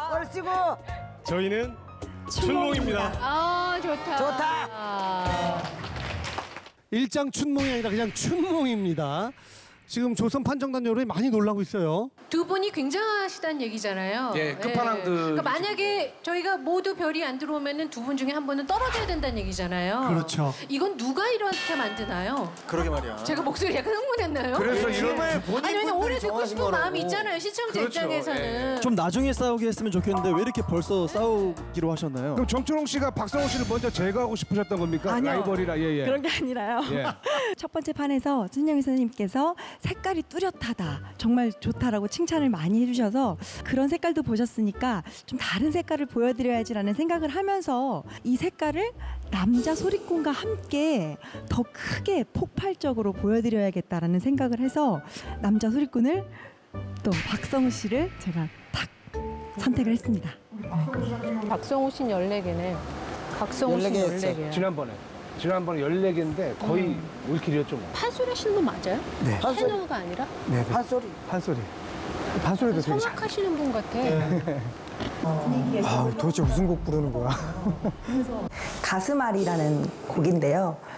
얼씨구. 저희는 춘몽입니다. 아, 좋다. 좋다. 일장춘몽이 아니라 그냥 춘몽입니다. 지금 조선 판정단 여러분이 많이 놀라고 있어요. 두 분이 굉장하시다는 얘기잖아요. 예, 끝판왕들. 그러니까 만약에 저희가 모두 별이 안 들어오면은 두 분 중에 한 분은 떨어져야 된다는 얘기잖아요. 그렇죠. 이건 누가 이렇게 만드나요? 그러게 말이야. 제가 목소리 약간 흥분했나요? 그래서 네. 이런 아니 왜냐면 오래 듣고 싶은 마음이 있잖아요. 시청자 그렇죠. 입장에서는. 좀 나중에 싸우게 했으면 좋겠는데 왜 이렇게 벌써 싸우기로 하셨나요? 그럼 정춘홍 씨가 박성호 씨를 먼저 제거하고 싶으셨던 겁니까? 아니요. 라이벌이라 예예. 그런 게 아니라요. 예. 첫 번째 판에서 신영희 선생님께서 색깔이 뚜렷하다, 정말 좋다라고 칭찬을 많이 해주셔서 그런 색깔도 보셨으니까 좀 다른 색깔을 보여드려야지라는 생각을 하면서 이 색깔을 남자 소리꾼과 함께 더 크게 폭발적으로 보여드려야겠다라는 생각을 해서 남자 소리꾼을 또 박성우 씨를 제가 딱 선택을 했습니다. 박성우 씨는 14개네. 박성우 씨는 14개 했어. 14개야. 지난번에 14개인데 거의 올킬이었죠 뭐. 판소리 하시는 분 맞아요? 네. 테너가 아니라? 네. 판소리. 판소리. 판소리도 되게 잘. 성악하시는 분 같아. 아, 도대체 무슨 곡 부르는 거야? 가슴앓이라는 곡인데요.